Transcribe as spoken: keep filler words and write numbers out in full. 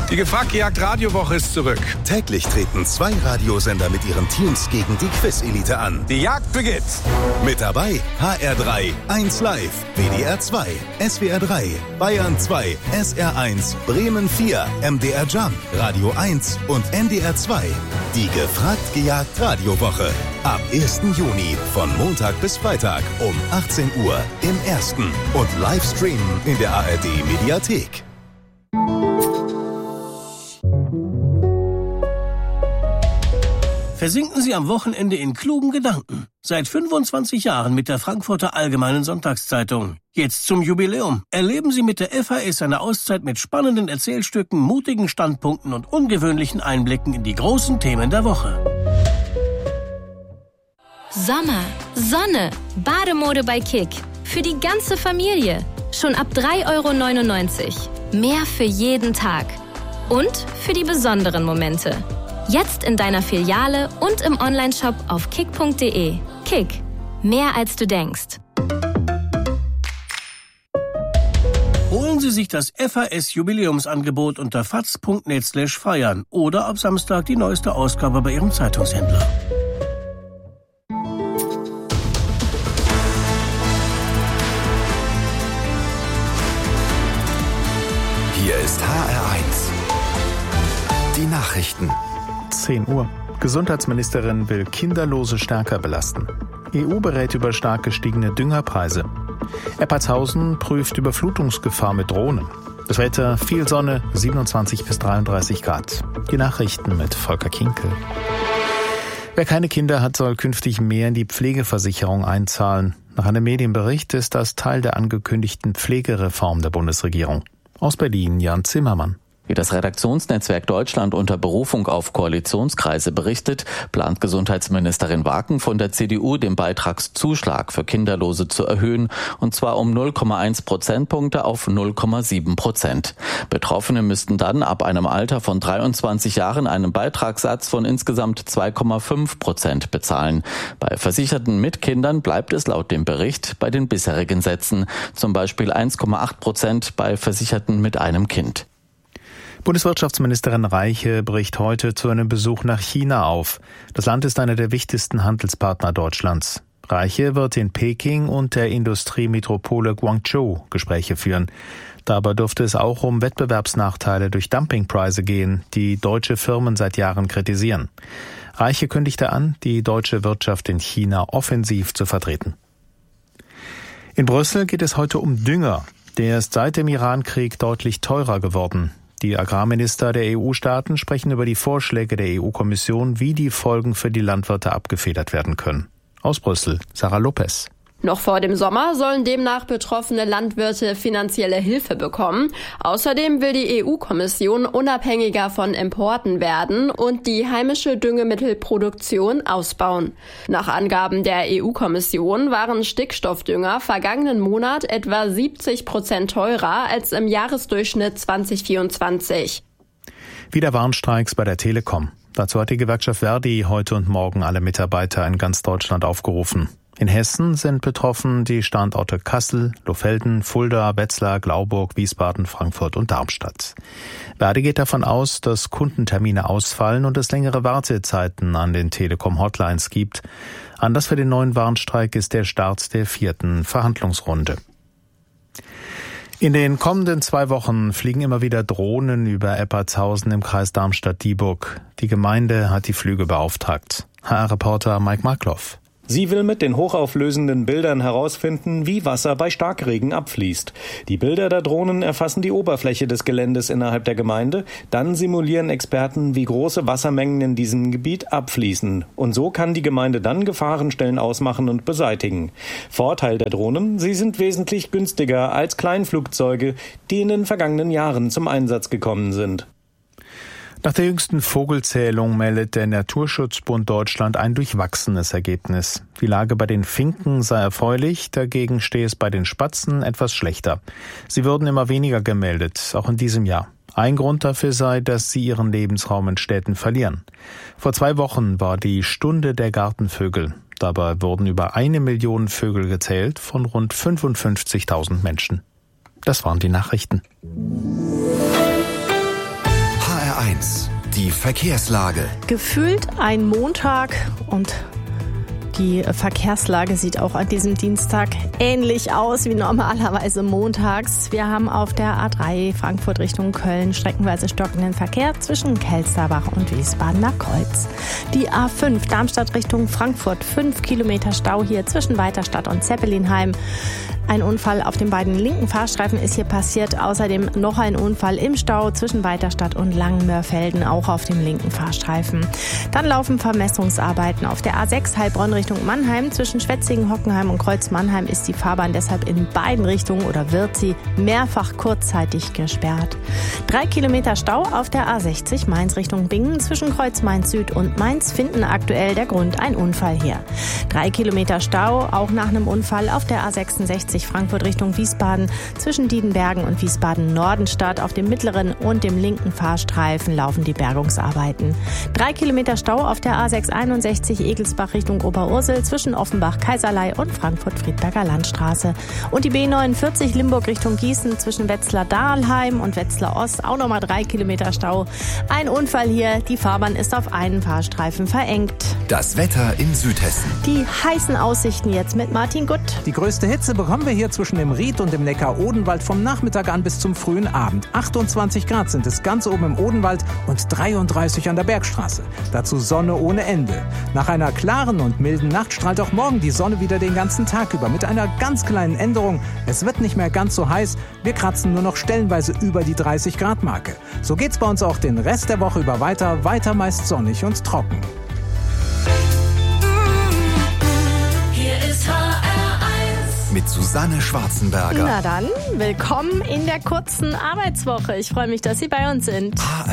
Die Gefragt-Gejagt-Radiowoche ist zurück. Täglich treten zwei Radiosender mit ihren Teams gegen die Quiz-Elite an. Die Jagd beginnt. Mit dabei H R drei, eins Live, W D R zwei, S W R drei, Bayern zwei, S R eins, Bremen vier, M D R Jump, Radio eins und N D R zwei. Die Gefragt-Gejagt-Radiowoche. Ab ersten Juni von Montag bis Freitag um achtzehn Uhr im Ersten und Livestreamen in der A R D-Mediathek. Versinken Sie am Wochenende in klugen Gedanken. Seit fünfundzwanzig Jahren mit der Frankfurter Allgemeinen Sonntagszeitung. Jetzt zum Jubiläum. Erleben Sie mit der F A S eine Auszeit mit spannenden Erzählstücken, mutigen Standpunkten und ungewöhnlichen Einblicken in die großen Themen der Woche. Sommer, Sonne, Bademode bei Kick. Für die ganze Familie. Schon ab drei Euro neunundneunzig. Mehr für jeden Tag. Und für die besonderen Momente. Jetzt in deiner Filiale und im Onlineshop auf kick punkt de. Kick. Mehr als du denkst. Holen Sie sich das F A S-Jubiläumsangebot unter faz punkt net slash feiern oder ab Samstag die neueste Ausgabe bei Ihrem Zeitungshändler. Hier ist H R eins. Die Nachrichten. zehn Uhr. Gesundheitsministerin will Kinderlose stärker belasten. E U berät über stark gestiegene Düngerpreise. Eppertshausen prüft Überflutungsgefahr mit Drohnen. Das Wetter, viel Sonne, siebenundzwanzig bis dreiunddreißig Grad. Die Nachrichten mit Volker Kinkel. Wer keine Kinder hat, soll künftig mehr in die Pflegeversicherung einzahlen. Nach einem Medienbericht ist das Teil der angekündigten Pflegereform der Bundesregierung. Aus Berlin, Jan Zimmermann. Wie das Redaktionsnetzwerk Deutschland unter Berufung auf Koalitionskreise berichtet, plant Gesundheitsministerin Waken von der C D U, den Beitragszuschlag für Kinderlose zu erhöhen, und zwar um null Komma eins Prozentpunkte auf null Komma sieben Prozent. Betroffene müssten dann ab einem Alter von dreiundzwanzig Jahren einen Beitragssatz von insgesamt zwei Komma fünf Prozent bezahlen. Bei Versicherten mit Kindern bleibt es laut dem Bericht bei den bisherigen Sätzen, zum Beispiel eins Komma acht Prozent bei Versicherten mit einem Kind. Bundeswirtschaftsministerin Reiche bricht heute zu einem Besuch nach China auf. Das Land ist einer der wichtigsten Handelspartner Deutschlands. Reiche wird in Peking und der Industriemetropole Guangzhou Gespräche führen. Dabei dürfte es auch um Wettbewerbsnachteile durch Dumpingpreise gehen, die deutsche Firmen seit Jahren kritisieren. Reiche kündigte an, die deutsche Wirtschaft in China offensiv zu vertreten. In Brüssel geht es heute um Dünger. Der ist seit dem Iran-Krieg deutlich teurer geworden. Die Agrarminister der E U-Staaten sprechen über die Vorschläge der E U-Kommission, wie die Folgen für die Landwirte abgefedert werden können. Aus Brüssel, Sarah Lopez. Noch vor dem Sommer sollen demnach betroffene Landwirte finanzielle Hilfe bekommen. Außerdem will die E U-Kommission unabhängiger von Importen werden und die heimische Düngemittelproduktion ausbauen. Nach Angaben der E U-Kommission waren Stickstoffdünger vergangenen Monat etwa siebzig Prozent teurer als im Jahresdurchschnitt zwanzig vierundzwanzig. Wieder Warnstreiks bei der Telekom. Dazu hat die Gewerkschaft Verdi heute und morgen alle Mitarbeiter in ganz Deutschland aufgerufen. In Hessen sind betroffen die Standorte Kassel, Lohfelden, Fulda, Wetzlar, Glauburg, Wiesbaden, Frankfurt und Darmstadt. Verdi geht davon aus, dass Kundentermine ausfallen und es längere Wartezeiten an den Telekom-Hotlines gibt. Anlass für den neuen Warnstreik ist der Start der vierten Verhandlungsrunde. In den kommenden zwei Wochen fliegen immer wieder Drohnen über Eppertshausen im Kreis Darmstadt-Dieburg. Die Gemeinde hat die Flüge beauftragt. H R-Reporter Mike Markloff. Sie will mit den hochauflösenden Bildern herausfinden, wie Wasser bei Starkregen abfließt. Die Bilder der Drohnen erfassen die Oberfläche des Geländes innerhalb der Gemeinde. Dann simulieren Experten, wie große Wassermengen in diesem Gebiet abfließen. Und so kann die Gemeinde dann Gefahrenstellen ausmachen und beseitigen. Vorteil der Drohnen: sie sind wesentlich günstiger als Kleinflugzeuge, die in den vergangenen Jahren zum Einsatz gekommen sind. Nach der jüngsten Vogelzählung meldet der Naturschutzbund Deutschland ein durchwachsenes Ergebnis. Die Lage bei den Finken sei erfreulich, dagegen stehe es bei den Spatzen etwas schlechter. Sie würden immer weniger gemeldet, auch in diesem Jahr. Ein Grund dafür sei, dass sie ihren Lebensraum in Städten verlieren. Vor zwei Wochen war die Stunde der Gartenvögel. Dabei wurden über eine Million Vögel gezählt von rund fünfundfünfzigtausend Menschen. Das waren die Nachrichten. Die Verkehrslage. Gefühlt ein Montag und die Verkehrslage sieht auch an diesem Dienstag ähnlich aus wie normalerweise montags. Wir haben auf der A drei Frankfurt Richtung Köln streckenweise stockenden Verkehr zwischen Kelsterbach und Wiesbadener Kreuz. Die A fünf Darmstadt Richtung Frankfurt, fünf Kilometer Stau hier zwischen Weiterstadt und Zeppelinheim. Ein Unfall auf den beiden linken Fahrstreifen ist hier passiert. Außerdem noch ein Unfall im Stau zwischen Weiterstadt und Langenmörfelden, auch auf dem linken Fahrstreifen. Dann laufen Vermessungsarbeiten auf der A sechs Heilbronn Richtung Mannheim. Zwischen Schwetzingen, Hockenheim und Kreuz Mannheim ist die Fahrbahn deshalb in beiden Richtungen oder wird sie mehrfach kurzzeitig gesperrt. Drei Kilometer Stau auf der A sechzig Mainz Richtung Bingen. Zwischen Kreuz Mainz Süd und Mainz finden aktuell der Grund ein Unfall hier. Drei Kilometer Stau auch nach einem Unfall auf der A sechsundsechzig Frankfurt Richtung Wiesbaden. Zwischen Diedenbergen und Wiesbaden-Nordenstadt auf dem mittleren und dem linken Fahrstreifen laufen die Bergungsarbeiten. Drei Kilometer Stau auf der A sechshunderteinundsechzig Egelsbach Richtung Oberursel zwischen Offenbach, Kaiserlei und Frankfurt-Friedberger Landstraße. Und die B neunundvierzig Limburg Richtung Gießen zwischen Wetzlar-Dahlheim und Wetzlar-Ost auch nochmal drei Kilometer Stau. Ein Unfall hier, die Fahrbahn ist auf einen Fahrstreifen verengt. Das Wetter in Südhessen. Die heißen Aussichten jetzt mit Martin Gutt. Die größte Hitze bekommen wir hier zwischen dem Ried und dem Neckar-Odenwald vom Nachmittag an bis zum frühen Abend. achtundzwanzig Grad sind es ganz oben im Odenwald und dreiunddreißig an der Bergstraße. Dazu Sonne ohne Ende. Nach einer klaren und milden Nacht strahlt auch morgen die Sonne wieder den ganzen Tag über mit einer ganz kleinen Änderung. Es wird nicht mehr ganz so heiß. Wir kratzen nur noch stellenweise über die dreißig Grad Marke. So geht's bei uns auch den Rest der Woche über weiter, weiter meist sonnig und trocken. Mit Susanne Schwarzenberger. Na dann, willkommen in der kurzen Arbeitswoche. Ich freue mich, dass Sie bei uns sind.